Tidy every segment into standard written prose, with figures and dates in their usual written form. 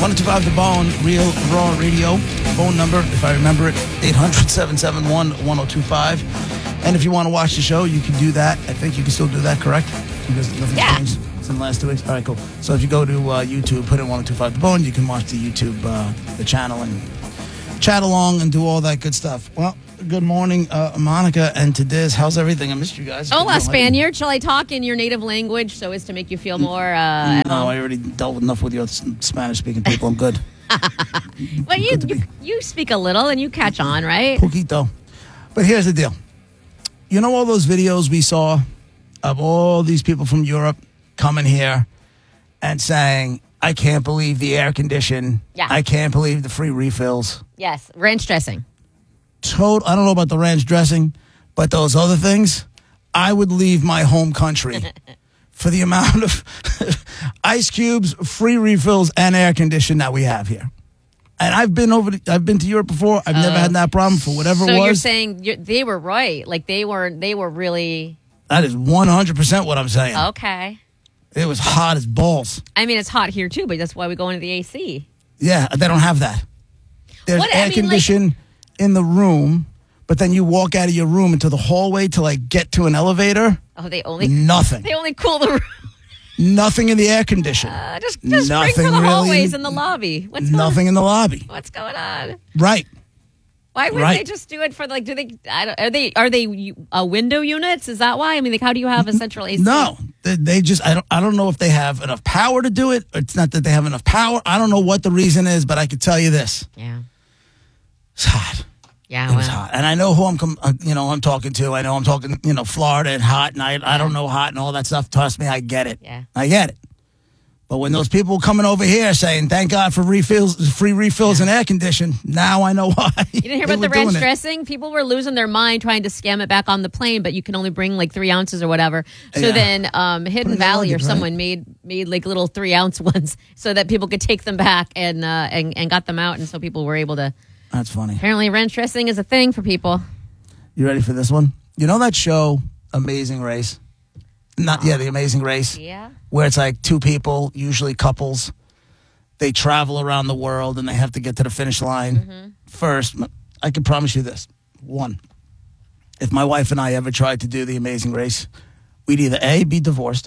1025 The Bone, Real Raw Radio. Phone number, if I remember it, 800-771-1025. And if you want to watch the show, you can do that. I think you can still do that, correct? Because nothing's changed since the last 2 weeks. All right, cool. So if you go to YouTube, put in 1025 The Bone, you can watch the YouTube, the channel, and chat along and do all that good stuff. Well, good morning, Monica and to Diz. How's everything? I missed you guys. Hola, Spaniard. Shall I talk in your native language so as to make you feel more at home? I already dealt enough with your Spanish-speaking people. I'm good. Well, you speak a little and you catch on, right? Poquito. But here's the deal. You know all those videos we saw of all these people from Europe coming here and saying, I can't believe the air condition. Yeah. I can't believe the free refills. Yes, ranch dressing. I don't know about the ranch dressing, but those other things, I would leave my home country for the amount of ice cubes, free refills, and air condition that we have here. And I've been to Europe before. I've never had that problem for whatever it was. So you're saying they were right? Like they were really. That is 100% what I'm saying. Okay. It was hot as balls. I mean, it's hot here too, but that's why we go into the AC. Yeah, they don't have that. There's air condition in the room, but then you walk out of your room into the hallway to get to an elevator. Oh, nothing. They only cool the room. Nothing in the air condition. Just bring for the hallways in the lobby. Nothing in the lobby. What's going on? Right. Why wouldn't they just do it for do they? Are they window units? Is that why? I mean, how do you have a central AC? No, they just. I don't know if they have enough power to do it. It's not that they have enough power. I don't know what the reason is, but I can tell you this. Yeah. It's hot. Yeah, it was hot, and I know who I'm talking to. I know I'm talking, Florida and hot, and I don't know hot and all that stuff. Trust me, I get it. Yeah, I get it. But when those people coming over here saying, "Thank God for free refills and air condition," now I know why. You didn't hear about the ranch dressing? People were losing their mind trying to scam it back on the plane, but you can only bring 3 ounces or whatever. So then Hidden Valley or someone made little 3 ounce ones so that people could take them back and got them out, and so people were able to. That's funny. Apparently, ranch dressing is a thing for people. You ready for this one? You know that show, Amazing Race? The Amazing Race. Yeah. Where it's 2 people, usually couples. They travel around the world and they have to get to the finish line first. I can promise you this. 1, if my wife and I ever tried to do the Amazing Race, we'd either A, be divorced,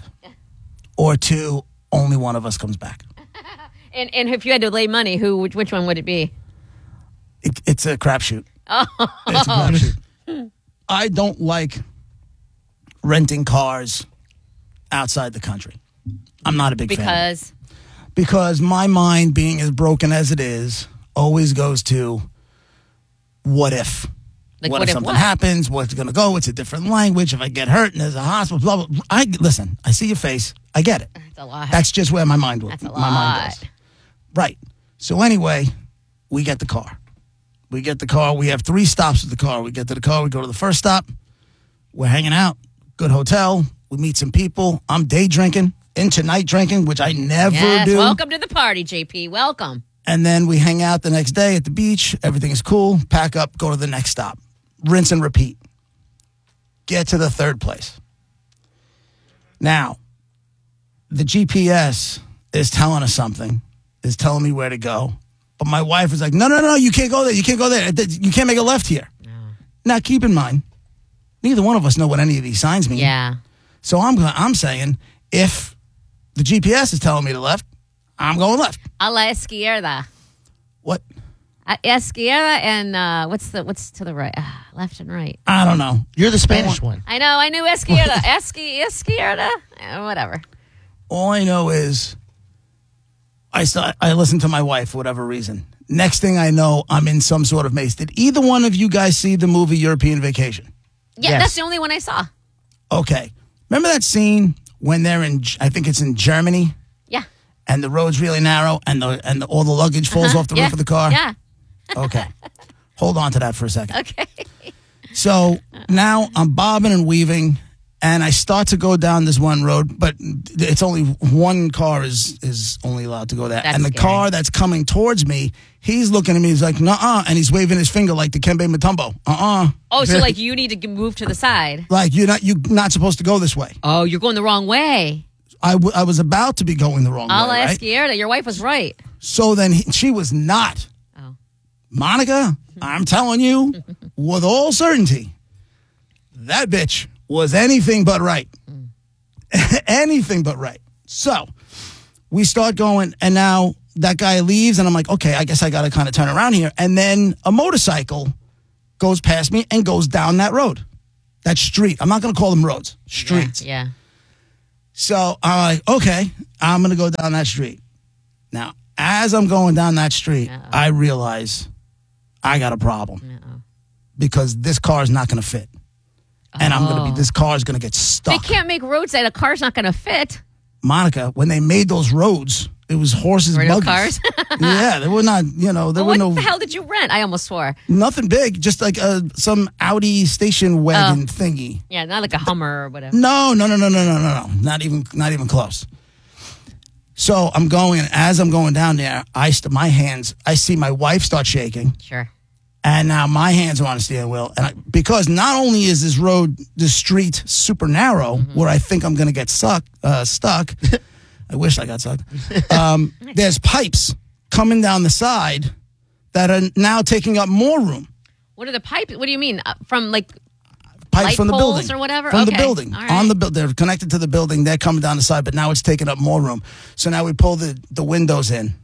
or 2, only one of us comes back. And if you had to lay money, which one would it be? It's a crapshoot. Oh. It's a crapshoot. I don't like renting cars outside the country. I'm not a big fan. Because my mind, being as broken as it is, always goes to what if? What if something happens? What's going to go? It's a different language. If I get hurt and there's a hospital, blah, blah. Listen, I see your face. I get it. That's a lot. That's just where my mind goes. That's a lot. My mind goes. Right. So anyway, we get the car. We have 3 stops with the car. We get to the car. We go to the first stop. We're hanging out. Good hotel. We meet some people. I'm day drinking, into night drinking, which I never do. Welcome to the party, JP. Welcome. And then we hang out the next day at the beach. Everything is cool. Pack up, go to the next stop. Rinse and repeat. Get to the 3rd place. Now, the GPS is telling us something, is telling me where to go. But my wife is like, no, you can't go there. You can't go there. You can't make a left here. No. Now, keep in mind, neither one of us know what any of these signs mean. Yeah. So I'm saying, if the GPS is telling me to left, I'm going left. A la izquierda. What? Izquierda and what's to the right? Left and right. I don't know. You're the Spanish one. I know. I knew izquierda. Izquierda. Whatever. All I know is I listen to my wife for whatever reason. Next thing I know, I'm in some sort of maze. Did either one of you guys see the movie European Vacation? Yeah, Yes. That's the only one I saw. Okay. Remember that scene when they're I think it's in Germany? Yeah. And the road's really narrow and all the luggage falls off the roof of the car? Yeah. Okay. Hold on to that for a second. Okay. So now I'm bobbing and weaving, and I start to go down this one road, but it's only one car is only allowed to go there. That's and the scary. car that's coming towards me, he's looking at me, he's like, nuh-uh, and he's waving his finger like the Kembe Mutombo. Oh, so you need to move to the side. Like you're not supposed to go this way. Oh, you're going the wrong way. I was about to be going the wrong way, A la right? izquierda. Your wife was right. So then she was not. Oh. Monica, I'm telling you, with all certainty, that bitch was anything but right. Anything but right. So we start going, and now that guy leaves, and I'm like, okay, I guess I got to kind of turn around here. And then a motorcycle goes past me and goes down that road, that street. I'm not going to call them roads, streets. Yeah. So I'm like, okay, I'm going to go down that street. Now, as I'm going down that street, I realize I got a problem because this car is not going to fit. And this car is going to get stuck. They can't make roads that a car's not going to fit. Monica, when they made those roads, it was horses, buggies. Cars? Yeah, they were not, what the hell did you rent? I almost swore. Nothing big, just like some Audi station wagon thingy. Yeah, not like a Hummer or whatever. No. Not even close. So I'm going, as I'm going down there, I see my wife start shaking. Sure. And now my hands are on the steering wheel. And because not only is this street super narrow, where I think I'm going to get stuck. I wish I got stuck. There's pipes coming down the side that are now taking up more room. What are the pipes? What do you mean? From like pipes light from the poles building or whatever? From the Okay. building. All right. On the they're connected to the building. They're coming down the side, but now it's taking up more room. So now we pull the windows in.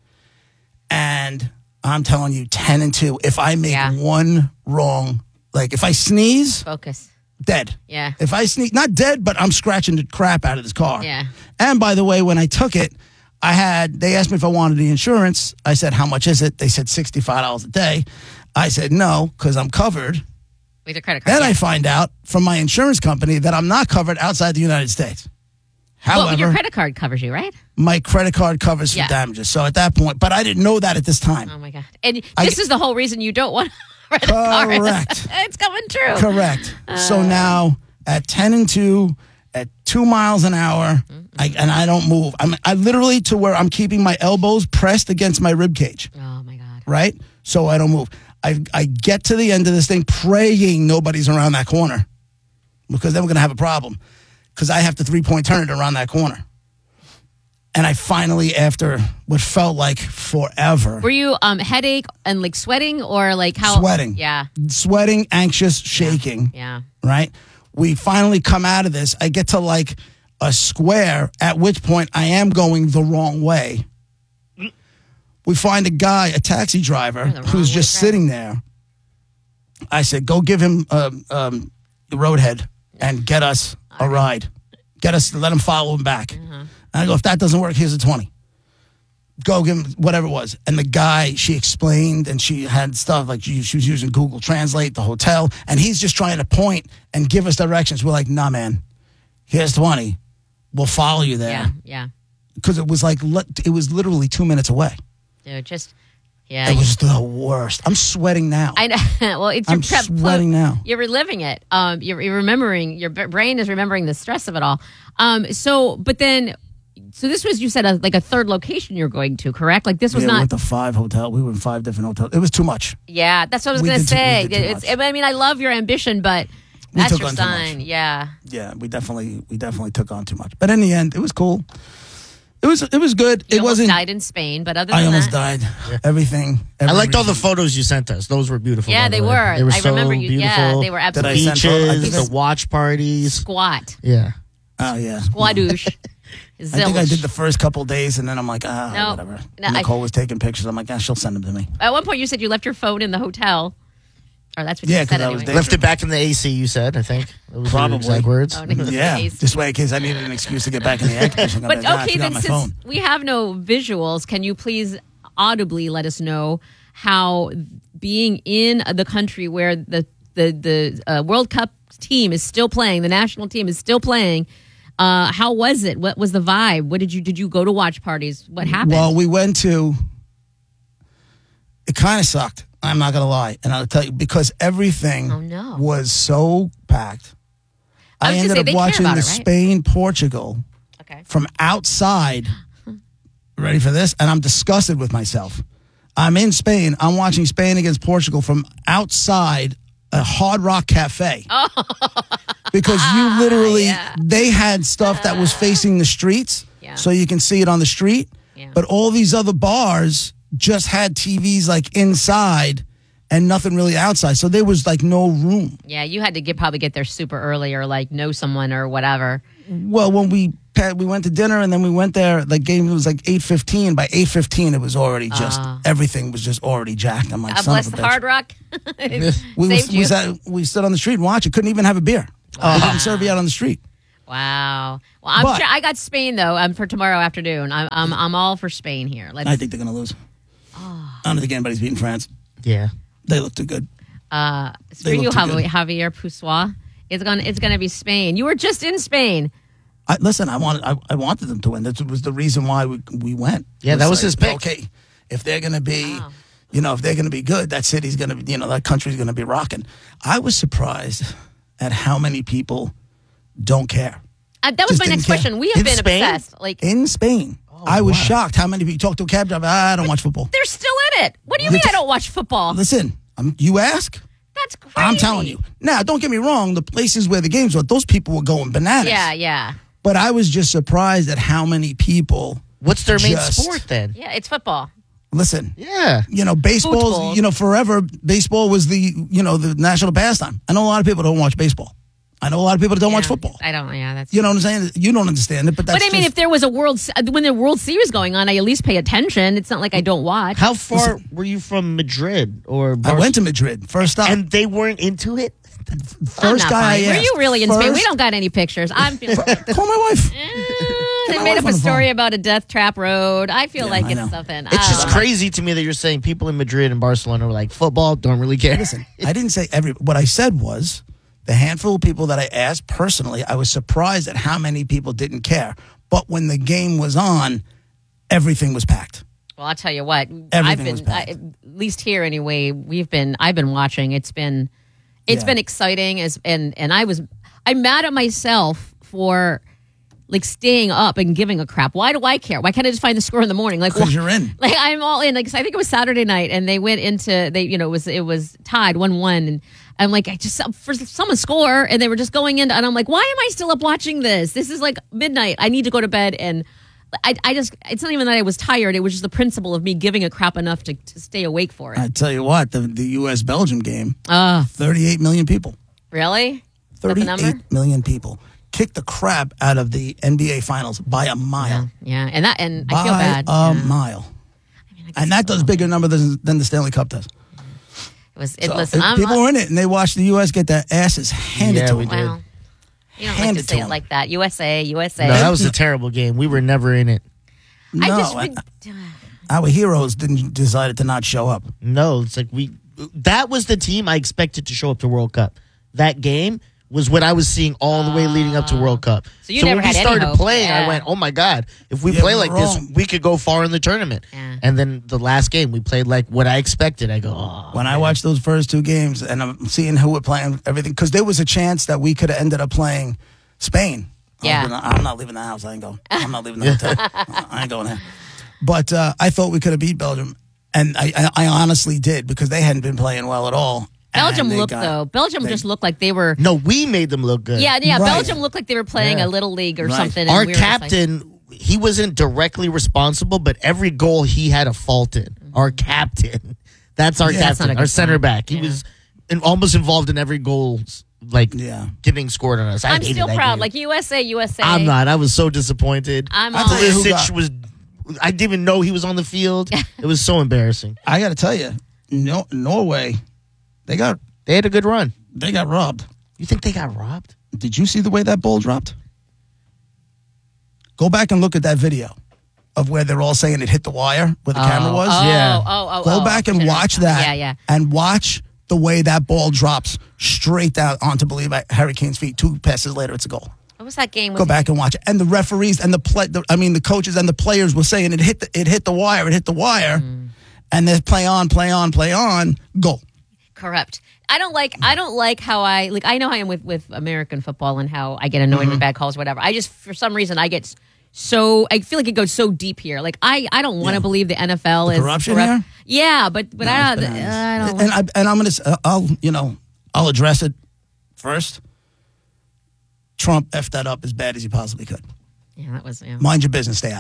And I'm telling you, 10 and 2. If I make one wrong, like if I sneeze, focus. Dead. Yeah. If I sneeze, not dead, but I'm scratching the crap out of this car. Yeah. And by the way, when I took it, they asked me if I wanted the insurance. I said, how much is it? They said $65 a day. I said, no, because I'm covered. With a credit card. Then I find out from my insurance company that I'm not covered outside the United States. However, your credit card covers you, right? My credit card covers for damages. So at that point, but I didn't know that at this time. Oh my God. And this is the whole reason you don't want to rent a car. Correct. It's coming true. Correct. So now at 10 and 2, at 2 miles an hour, I don't move. I literally to where I'm keeping my elbows pressed against my rib cage. Oh my God. Right? So I don't move. I get to the end of this thing praying nobody's around that corner because then we're going to have a problem because I have to 3-point turn it around that corner. And I finally, after what felt like forever. Were you headache and like sweating or like how? Sweating. Yeah. Sweating, anxious, shaking. Yeah. Right? We finally come out of this. I get to like a square, at which point I am going the wrong way. We find a guy, a taxi driver, who's just sitting there. I said, go give him the roadhead and get us a ride. Let him follow him back. And I go, if that doesn't work, here's a 20. Go give him whatever it was. And the guy, she explained, and she had stuff like she was using Google Translate, the hotel, and he's just trying to point and give us directions. We're like, nah, man, here's 20. We'll follow you there. Yeah. Because it was literally 2 minutes away. Dude, it was the worst. I'm sweating now. I know. Well, I'm sweating now. You're reliving it. You're remembering. Your brain is remembering the stress of it all. So this was, you said, like a third location you're going to, correct? Like this was not. We went to 5 hotels. We were in 5 different hotels. It was too much. Yeah, that's what I was going to say. I mean, I love your ambition, but that's your sign. Yeah. Yeah, we definitely took on too much. But in the end, it was cool. It was good. You almost died in Spain, but other than I almost that, died. Everything. I liked all the photos you sent us. Those were beautiful. Yeah, they were. They were I so remember you. beautiful. Yeah, they were absolutely. The beaches, the watch parties. Squat. Yeah. Oh, yeah. Squadouche. I think I did the first couple of days, and then I'm like, whatever. No, Nicole was taking pictures. I'm like, she'll send them to me. At one point, you said you left your phone in the hotel. Or that's what you said anyway. Left it back in the AC, you said, I think. That was probably exact words. Oh, yeah, just in case I needed an excuse to get back in the air conditioning. But okay, then since we have no visuals, can you please audibly let us know how being in the country where the World Cup team is still playing, the national team is still playing, how was it? What was the vibe? What did you go to watch parties? What happened? Well, we went to, it kind of sucked. I'm not going to lie. And I'll tell you, because everything was so packed. I ended up watching the Spain-Portugal from outside. Ready for this? And I'm disgusted with myself. I'm in Spain. I'm watching Spain against Portugal from outside a Hard Rock Cafe. Because they had stuff that was facing the streets. So you can see it on the street. Yeah. But all these other bars just had TVs like inside and nothing really outside. So there was like no room. Yeah, you had to probably get there super early or like know someone or whatever. Well, when we went to dinner and then we went there, the game was like 8:15. By 8:15, it was already just, everything was just already jacked. I'm like, son bless of a the bitch. Hard Rock. We stood on the street and watched it. Couldn't even have a beer. They didn't serve you out on the street. Wow. Well, I got Spain though for tomorrow afternoon. I'm all for Spain here. I think they're gonna lose. I don't think anybody's beating France. Yeah, they look too good. For you, Javier Poussois, it's gonna be Spain. You were just in Spain. Listen, I wanted them to win. That was the reason why we went. Yeah, that was his pick. Okay, if they're gonna be. If they're going to be good, that city's going to be, that country's going to be rocking. I was surprised at how many people don't care. That was my next question. We have been obsessed. In Spain. I was shocked how many people you talk to a cab driver. I don't watch football. They're still in it. What do you mean I don't watch football? Listen, you ask? That's crazy. I'm telling you. Now, don't get me wrong. The places where the games were, those people were going bananas. Yeah. But I was just surprised at how many people. What's their main sport then? Yeah, it's football. Listen. Yeah. Baseball, forever, baseball was the national pastime. I know a lot of people don't watch baseball. I know a lot of people that don't watch football. I don't, that's... You know what I'm saying? You don't understand it, but that's But I mean, if there was when the World Series going on, I at least pay attention. It's not like I don't watch. How far were you from Madrid or I went to Madrid, first stop. And they weren't into it? First guy I asked. Were you really in Spain? We don't got any pictures. I'm feeling... Call my wife. They made up a story about a death trap road. I feel like it's something. It's just crazy to me that you're saying people in Madrid and Barcelona were like, football, don't really care. Listen, I didn't say what I said was the handful of people that I asked personally, I was surprised at how many people didn't care. But when the game was on, everything was packed. Well, I'll tell you what. Everything was packed. At least here anyway, I've been watching. It's been exciting and I'm mad at myself for like staying up and giving a crap. Why do I care? Why can't I just find the score in the morning? Like, because you're in. Like I'm all in. Like I think it was Saturday night, and they went into it was tied 1-1, and I'm like, for someone score, and they were just going in, and I'm like, why am I still up watching this? This is like midnight. I need to go to bed, and I just it's not even that I was tired. It was just the principle of me giving a crap enough to stay awake for it. I tell you what, the U.S. Belgium game, 38 million people. Really? 38 million people. Kicked the crap out of the NBA Finals by a mile. Yeah. And I feel bad. By a mile. And that does bigger number than the Stanley Cup does. Listen, people were in it, and they watched the U.S. get their asses handed to them. Well, you don't like to say it like that. USA. No, that was a terrible game. We were never in it. No, our heroes decided to not show up. No, it's like that was the team I expected to show up to World Cup. That game was what I was seeing all the way leading up to World Cup. So never when we had started any hope. playing, I went, oh my God, if we play like this, we could go far in the tournament. Yeah. And then the last game, we played like what I expected. I go, when I watched those first two games and I'm seeing who we're playing, everything, because there was a chance that we could have ended up playing Spain. Yeah. I'm not leaving the house. I ain't going. I'm not leaving the hotel. I ain't going there. But I thought we could have beat Belgium. And I honestly did, because they hadn't been playing well at all. Belgium just looked like they were... No, we made them look good. Yeah, right. Belgium looked like they were playing a little league or something. Our captain, he wasn't directly responsible, but every goal he had a fault in. Our captain. That's our captain, our center back. He was almost involved in every goal, getting scored on us. I'm still proud. Like, USA. I'm not. I was so disappointed. Pulisic was... I didn't even know he was on the field. It was so embarrassing. I got to tell you, Norway... They had a good run. They got robbed. You think they got robbed? Did you see the way that ball dropped? Go back and look at that video of where they're all saying it hit the wire, where the camera was. Go back and watch that. Yeah. And watch the way that ball drops straight down onto Harry Kane's feet. 2 passes later, it's a goal. What was that game? Go back and watch it. And the referees and the coaches and the players were saying it hit the wire. And they play on, goal. Corrupt. I don't like how I know how I am with American football and how I get annoyed with bad calls, whatever. I just, for some reason, I feel like it goes so deep here. Like I don't want to believe the NFL is corruption corrupt. here. Yeah, but I don't. And I'm gonna I'll address it first. Trump effed that up as bad as he possibly could. Yeah, that was. Yeah. Mind your business. Stay out of it.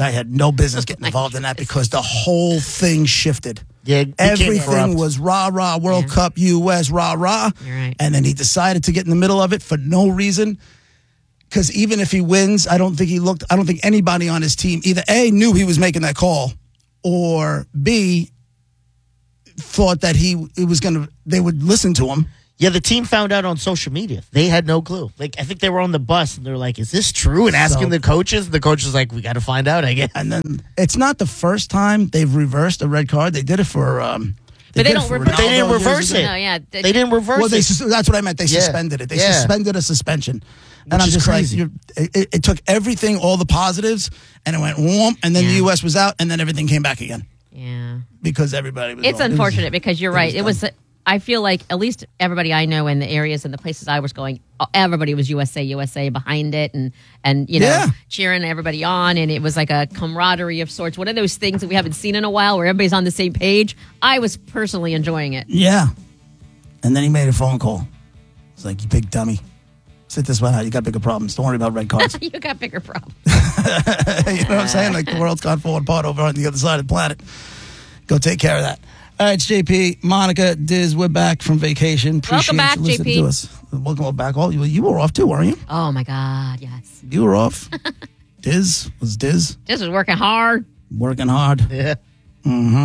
I had no business getting involved in that because the whole thing shifted. Yeah, everything was rah-rah, World Cup, U.S., rah-rah. You're right. And then he decided to get in the middle of it for no reason. Because even if he wins, I don't think anybody on his team either A, knew he was making that call, or B, thought that they would listen to him. Yeah, the team found out on social media. They had no clue. Like, I think they were on the bus and they're like, "Is this true?" And asking the coaches. The coach was like, "We got to find out, I guess." And then it's not the first time they've reversed a red card. They did it for. But they don't reverse. They didn't reverse it. No, yeah, they didn't reverse it. Well, that's what I meant. They suspended it. They suspended a suspension. And I'm just crazy. like, it took everything, all the positives, and it went whoomp, and then the U.S. was out, and then everything came back again. Yeah. Because everybody was. It's unfortunate because you're right. It was. I feel like at least everybody I know in the areas and the places I was going, everybody was USA behind it, and cheering everybody on, and it was like a camaraderie of sorts. One of those things that we haven't seen in a while, where everybody's on the same page. I was personally enjoying it. Yeah. And then he made a phone call. It's like, "You big dummy. Sit this one out. You got bigger problems. Don't worry about red cards." You got bigger problems. You know what I'm saying? Like, the world's gone falling apart over on the other side of the planet. Go take care of that. All right, it's JP, Monica, Diz, we're back from vacation. Appreciate Welcome back, you listening JP. to us. Welcome back. You were off too, weren't you? Oh my God, yes. You were off. Diz was working hard. Working hard. Yeah. Mm-hmm.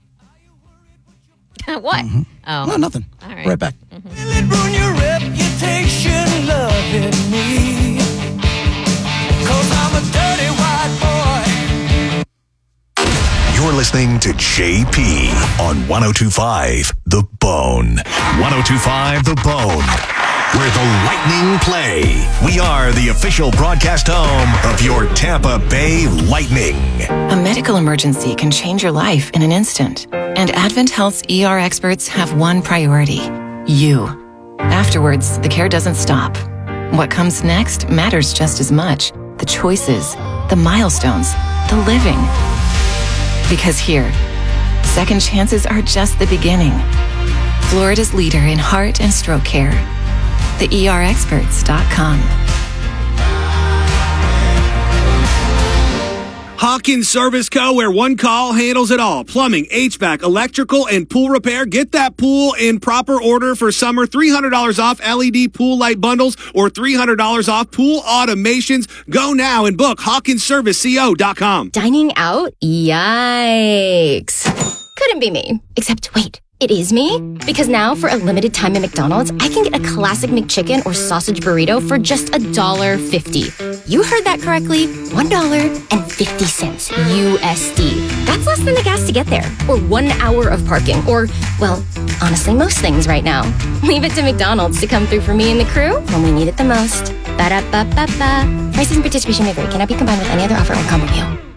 What? Mm-hmm. Oh, no, nothing. All right. Right back. Mm-hmm. Will it ruin your reputation loving me? 'Cause I'm a dirty white boy. You're listening to JP on 102.5 The Bone. 102.5 The Bone, where the Lightning play. We are the official broadcast home of your Tampa Bay Lightning. A medical emergency can change your life in an instant. And Advent Health's ER experts have one priority: you. Afterwards, the care doesn't stop. What comes next matters just as much. The choices, the milestones, the living. Because here, second chances are just the beginning. Florida's leader in heart and stroke care. TheERexperts.com. Hawkins Service Co., where one call handles it all. Plumbing, HVAC, electrical, and pool repair. Get that pool in proper order for summer. $300 off LED pool light bundles or $300 off pool automations. Go now and book HawkinsServiceCO.com. Dining out? Yikes. Couldn't be me. Except, wait. It is me? Because now, for a limited time at McDonald's, I can get a classic McChicken or sausage burrito for just $1.50. You heard that correctly. $1.50 USD. That's less than the gas to get there. Or 1 hour of parking. Or, well, honestly, most things right now. Leave it to McDonald's to come through for me and the crew when we need it the most. Ba-da-ba-ba-ba. Prices and participation may vary. Cannot be combined with any other offer or combo meal.